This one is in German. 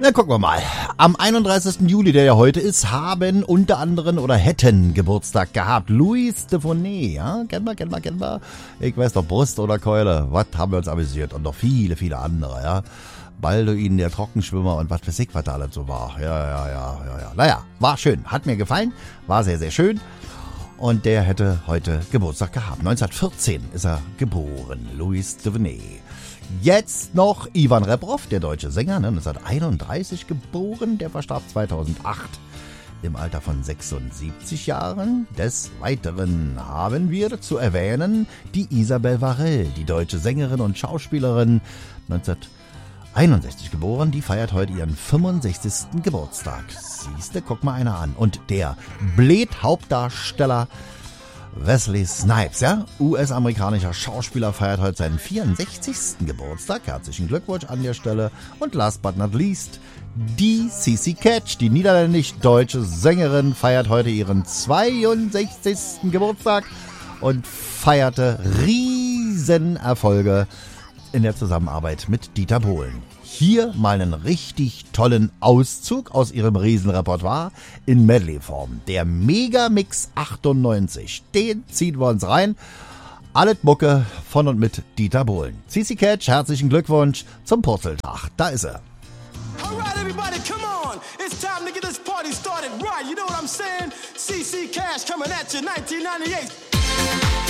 Na, gucken wir mal. Am 31. Juli, der ja heute ist, haben unter anderem oder hätten Geburtstag gehabt. Louis Stefanet, ja? Kennen wir. Ich weiß noch, Brust oder Keule. Was haben wir uns amüsiert? Und noch viele, viele andere, ja? Balduin, der Trockenschwimmer und was weiß ich, was da alles so war. Ja. Naja, war schön. Hat mir gefallen. War sehr, sehr schön. Und der hätte heute Geburtstag gehabt. 1914 ist er geboren. Louis Stefanet. Jetzt noch Ivan Rebrov, der deutsche Sänger, 1931 geboren, der verstarb 2008 im Alter von 76 Jahren. Des Weiteren haben wir zu erwähnen die Isabelle Varell, die deutsche Sängerin und Schauspielerin, 1961 geboren, die feiert heute ihren 65. Geburtstag. Siehste, guck mal einer an. Und der Blade-Hauptdarsteller Wesley Snipes, ja, US-amerikanischer Schauspieler, feiert heute seinen 64. Geburtstag. Herzlichen Glückwunsch an der Stelle. Und last but not least, die CC Catch, die niederländisch-deutsche Sängerin, feiert heute ihren 62. Geburtstag und feierte Riesenerfolge in der Zusammenarbeit mit Dieter Bohlen. Hier mal einen richtig tollen Auszug aus ihrem Riesenrepertoire in Medley-Form. Der Megamix 98. Den ziehen wir uns rein. Alles Mucke von und mit Dieter Bohlen. CC Catch, herzlichen Glückwunsch zum Purzeltag. Da ist er. Alright everybody, come on. It's time to get this party started right. You know what I'm saying? CC Cash coming at you 1998.